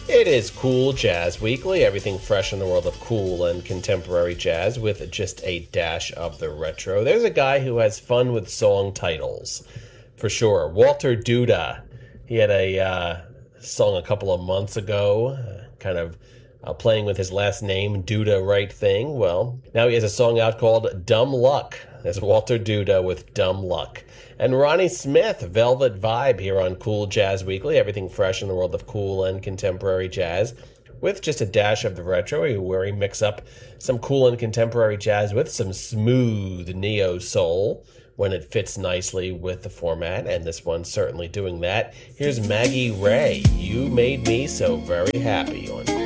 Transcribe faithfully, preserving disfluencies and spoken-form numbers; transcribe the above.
It is Cool Jazz Weekly, everything fresh in the world of cool and contemporary jazz with just a dash of the retro. There's a guy who has fun with song titles, for sure. Walter Duda. He had a uh, song a couple of months ago, uh, kind of uh, playing with his last name, Duda Right Thing. Well, now he has a song out called Dumb Luck. There's Walter Duda with Dumb Luck. And Ronnie Smith, Velvet Vibe, here on Cool Jazz Weekly, everything fresh in the world of cool and contemporary jazz, with just a dash of the retro, where we mix up some cool and contemporary jazz with some smooth neo-soul when it fits nicely with the format, and this one's certainly doing that. Here's Maggie Ray, You Made Me So Very Happy on